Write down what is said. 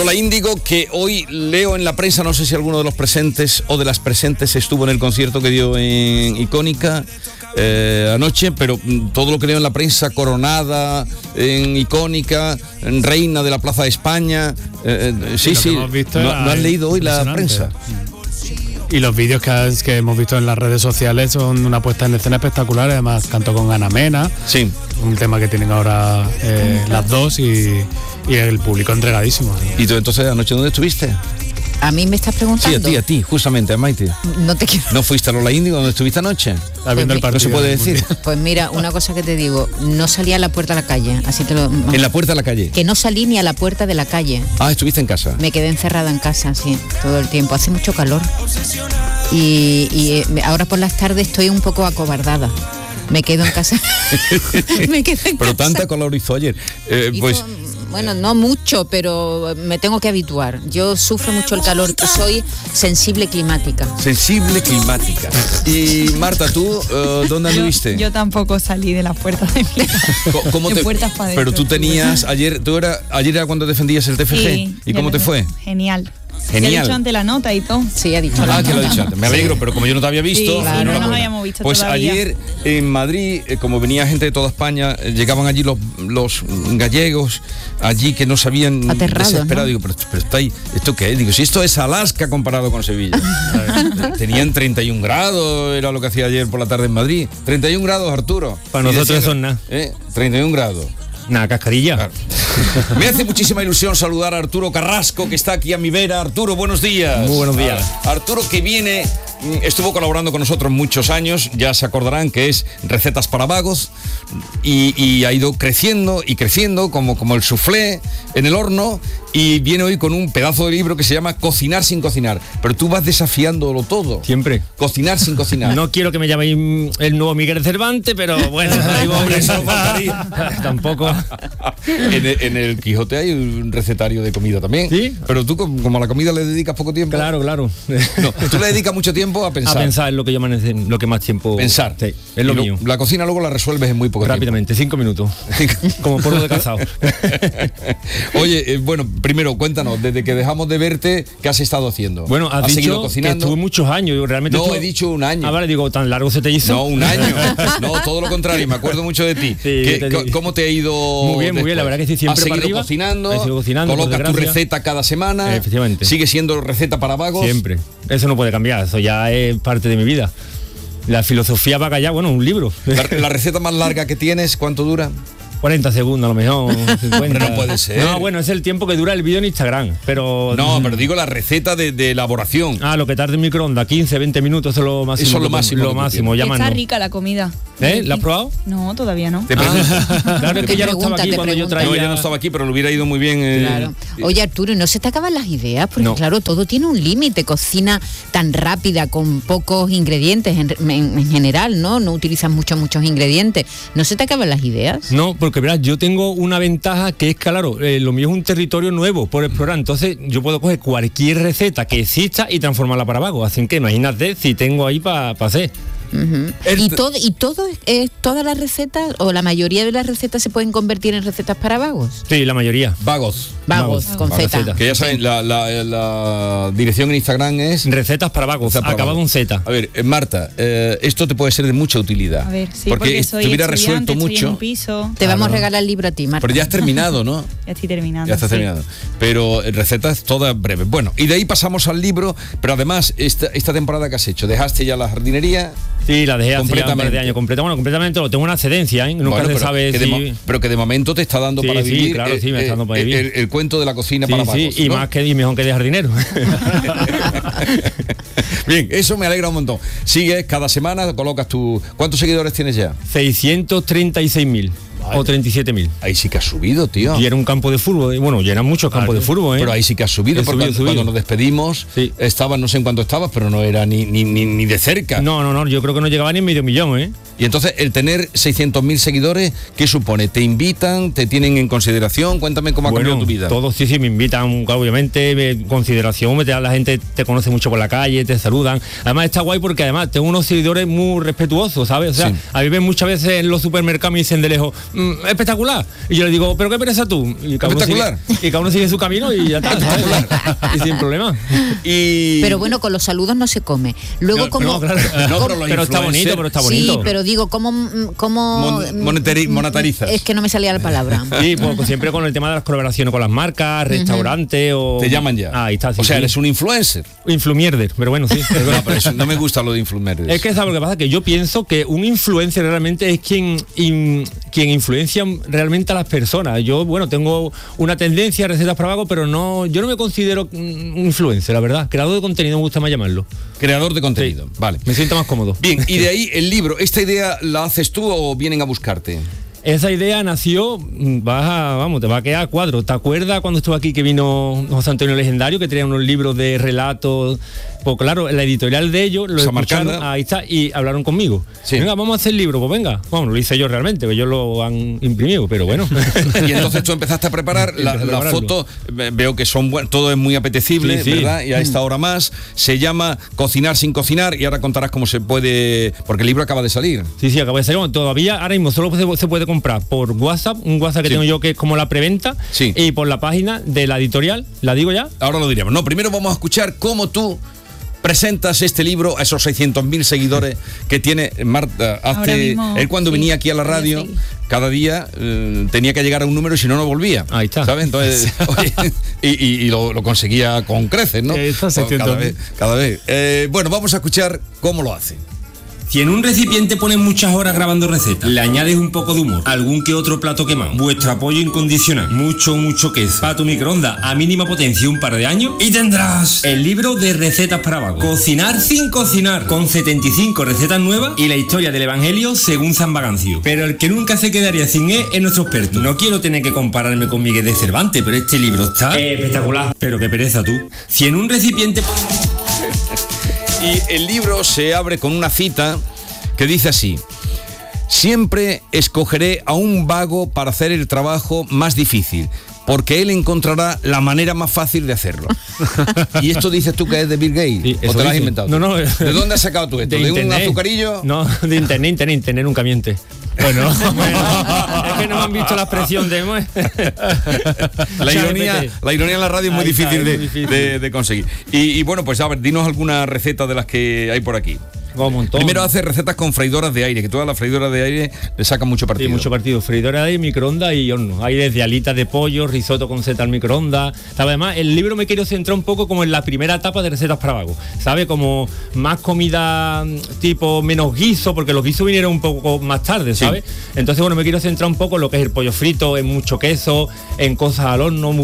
Lola Índigo, que hoy leo en la prensa, no sé si alguno de los presentes o de las presentes estuvo en el concierto que dio en Icónica anoche, pero todo lo que leo en la prensa, coronada en Icónica, en reina de la Plaza de España, sí, ¿no has leído hoy la prensa? Y los vídeos que hemos visto en las redes sociales son una puesta en escena espectacular. Además canto con Ana Mena, sí, un tema que tienen ahora las dos, y el público entregadísimo. ¿Y tú entonces anoche dónde estuviste? ¿A mí me estás preguntando? Sí, a ti, justamente, a Maite. No te quiero. ¿No fuiste a Lola Índigo donde estuviste anoche? Viendo el partido. No se puede decir. Pues mira, una cosa que te digo, no salí a la puerta de la calle, así te lo... ¿En la puerta de la calle? Que no salí ni a la puerta de la calle. Ah, estuviste en casa. Me quedé encerrada en casa, sí, todo el tiempo. Hace mucho calor. Y ahora por las tardes estoy un poco acobardada. Me quedo en casa. Me quedo en Pero casa. tanta calor hizo ayer. Pues... Bueno, no mucho, pero me tengo que habituar. Yo sufro mucho el calor, soy sensible climática. Sensible climática. Y Marta, ¿tú dónde anduviste? Yo tampoco salí de la puerta de mi casa. ¿Cómo te, puertas para pero adentro. tú tenías, ayer era cuando defendías el TFG. Sí, ¿Y cómo te fue? Genial. Genial. Ya he dicho ante la nota y todo. Sí, ha dicho. Que lo he dicho antes. Me alegro, pero como yo no te había visto... Sí, claro, no nos habíamos visto pues todavía. ayer en Madrid, como venía gente de toda España, llegaban allí los gallegos, allí que no sabían... Aterrados, desesperados. ¿no? Digo, pero está ahí, ¿esto qué es? Digo, si esto es Alaska comparado con Sevilla. Tenían 31 grados, era lo que hacía ayer por la tarde en Madrid. 31 grados, Arturo. Para nosotros eso es nada. 31 grados. Nada, cascarilla. Claro. Me hace muchísima ilusión saludar a Arturo Carrasco, que está aquí a mi vera. Arturo, buenos días. Muy buenos días. Arturo, que viene, estuvo colaborando con nosotros muchos años, ya se acordarán que es Recetas para Vagos, y ha ido creciendo y creciendo como el soufflé en el horno, y viene hoy con un pedazo de libro que se llama Cocinar sin cocinar. Pero tú vas desafiándolo todo. Siempre. Cocinar sin cocinar. No quiero que me llaméis el nuevo Miguel Cervantes, pero bueno, ahí voy. Eso no faltaría. Tampoco. En el Quijote hay un recetario de comida también. ¿Sí? Pero tú, como a la comida le dedicas poco tiempo. Claro. No, tú le dedicas mucho tiempo a pensar. A pensar es lo que yo lo que más tiempo. Pensar. Sí, es lo mío. La cocina luego la resuelves en muy poco Rápidamente, 5 minutos. Como polvo de cazado. Oye, bueno, primero cuéntanos, desde que dejamos de verte, ¿qué has estado haciendo? Bueno, has dicho seguido cocinando? Que estuve muchos años. Yo realmente he dicho un año. Ah, vale, digo, ¿tan largo se te hizo? No, un año. No, todo lo contrario, me acuerdo mucho de ti. Sí, ¿Cómo te ha ido? Muy bien, la verdad que sí, siempre has seguido para arriba. cocinando, colocas tu receta cada semana. Efectivamente. Sigue siendo receta para vagos. Siempre. Eso no puede cambiar, eso ya es parte de mi vida. La filosofía vaga ya, bueno, un libro. La receta más larga que tienes, ¿cuánto dura? 40 segundos a lo mejor, 50. No puede ser. No, bueno, es el tiempo que dura el vídeo en Instagram, pero... No, pero digo la receta de elaboración. Ah, lo que tarda en microondas, 15, 20 minutos, eso es lo máximo. Eso es lo máximo. Lo máximo, ya más Está no. rica la comida. ¿La has probado? No, todavía no. Claro, es que ya no estaba aquí cuando yo traía... No, ya no estaba aquí, pero le hubiera ido muy bien. Claro. Oye, Arturo, ¿y no se te acaban las ideas? Porque No. claro, todo tiene un límite. Cocina tan rápida, con pocos ingredientes en general, ¿no? No utilizas muchos ingredientes. ¿No se te acaban las ideas? No, porque verás, yo tengo una ventaja que es, claro, lo mío es un territorio nuevo por explorar, entonces yo puedo coger cualquier receta que exista y transformarla para vago, así que imagínate si tengo ahí para hacer. Uh-huh. ¿Todas las recetas o la mayoría de las recetas se pueden convertir en recetas para vagos? Sí, la mayoría. Vagos. Vagos, con Z. Que ya saben, la dirección en Instagram es... Recetas para vagos, acabado en Z. A ver, Marta, esto te puede ser de mucha utilidad. A ver, sí, porque soy te hubiera estudiante, resuelto estoy mucho. en un piso. Te vamos a regalar el libro a ti, Marta. Pero ya has terminado, ¿no? Ya estoy terminando. Ya estás terminado. Pero recetas todas breves. Bueno, y de ahí pasamos al libro, pero además, esta temporada que has hecho, ¿dejaste ya la jardinería? Sí, la dejé hace ya un par completamente. de años. Completamente, lo tengo una excedencia, ¿eh? Nunca se sabe si... pero que de momento te está dando para vivir. Sí, claro, sí, me está dando para vivir. El cuento de la cocina para vagos, sí, y ¿no? más que y mejor que de jardinero. Bien, eso me alegra un montón. Sigues cada semana, colocas tu... ¿Cuántos seguidores tienes ya? 636.000 o 37.000. Ahí sí que has subido, tío. Y era un campo de fútbol, bueno, llenan muchos campos de fútbol, ¿eh? Pero ahí sí que has subido, porque cuando nos despedimos, estabas, no sé en cuánto estabas, pero no era ni de cerca. No, yo creo que no llegaba ni en medio millón, ¿eh? Y entonces, el tener 600.000 seguidores, ¿qué supone? ¿Te invitan? ¿Te tienen en consideración? Cuéntame cómo ha cambiado tu vida. Todos sí me invitan, obviamente, en consideración, la gente te conoce mucho por la calle, te saludan. Además está guay porque además tengo unos seguidores muy respetuosos, ¿sabes? O sea, Sí. a mí ven muchas veces en los supermercados me dicen de lejos, espectacular. Y yo le digo, ¿pero qué pereza tú? Y Espectacular. Y cada uno sigue su camino y ya está, ¿sabes? Y sin problema. Pero bueno, con los saludos no se come. Luego, No, claro. Pero está bonito, pero está bonito. Sí, pero digo, ¿cómo Monetarizas. Es que no me salía la palabra. Sí, pues siempre con el tema de las colaboraciones con las marcas, restaurantes o... Te llaman ya. Ahí está. Sí, o sea, sí. eres un influencer. Influmierder, pero bueno, sí. No, pero eso, no me gusta lo de influencer. Es que, ¿sabes lo que pasa? Que yo pienso que un influencer realmente es quien influencia realmente a las personas. Yo, bueno, tengo una tendencia a recetas para vago, pero yo no me considero un influencer, la verdad. Creador de contenido me gusta más llamarlo. Creador de contenido, vale. Me siento más cómodo. Bien, y de ahí el libro. ¿Esta idea la haces tú o vienen a buscarte? Esa idea nació, te va a quedar a cuadro. ¿Te acuerdas cuando estuvo aquí que vino José Antonio Legendario, que tenía unos libros de relatos? Pues claro, la editorial de ellos lo escucharon, ahí está, y hablaron conmigo. Sí. Venga, vamos a hacer el libro, pues venga. Bueno, lo hice yo realmente, que ellos lo han imprimido, pero bueno. Y entonces tú empezaste a preparar la foto, veo que son todo es muy apetecible, sí, ¿verdad? Y a esta hora más, se llama Cocinar sin cocinar, y ahora contarás cómo se puede, porque el libro acaba de salir. Sí, acaba de salir, bueno, todavía, ahora mismo solo se puede comprar por WhatsApp, un WhatsApp que tengo yo que es como la preventa, y por la página de la editorial, ¿la digo ya? Ahora lo diríamos. No, primero vamos a escuchar cómo tú presentas este libro a esos 600.000 seguidores que tiene Marta. Él cuando venía aquí a la radio, cada día tenía que llegar a un número y si no, no volvía. Ahí está. ¿Sabes? Entonces, y lo conseguía con creces, ¿no? Cada vez. Bueno, vamos a escuchar cómo lo hace. Si en un recipiente pones muchas horas grabando recetas, le añades un poco de humor, algún que otro plato quemado, vuestro apoyo incondicional, mucho queso, para tu microondas a mínima potencia un par de años, y tendrás el libro de recetas para vagos. Cocinar sin cocinar, con 75 recetas nuevas y la historia del Evangelio según San Vagancio. Pero el que nunca se quedaría sin él es nuestro experto. No quiero tener que compararme con Miguel de Cervantes, pero este libro está espectacular. Pero qué pereza tú. Si en un recipiente... Y el libro se abre con una cita que dice así: siempre escogeré a un vago para hacer el trabajo más difícil, porque él encontrará la manera más fácil de hacerlo. ¿Y esto dices tú que es de Bill Gates? Sí, ¿O te lo has inventado? No. ¿De dónde has sacado tú esto? ¿De un azucarillo? No, de internet nunca miente. Bueno, es que no me han visto la expresión de... La ironía en la radio es muy difícil de conseguir. Y bueno, pues a ver, dinos alguna receta de las que hay por aquí. Un montón. Primero hace recetas con freidoras de aire, que todas las freidoras de aire le sacan mucho partido. Sí, mucho partido. Freidora de aire, microondas y horno. Hay desde alitas de pollo, risotto con seta al microondas. Además, el libro me quiero centrar un poco como en la primera etapa de recetas para vagos. ¿Sabe? Como más comida tipo menos guiso, porque los guisos vinieron un poco más tarde, ¿sabes? Sí. Entonces, bueno, me quiero centrar un poco en lo que es el pollo frito, en mucho queso, en cosas al horno,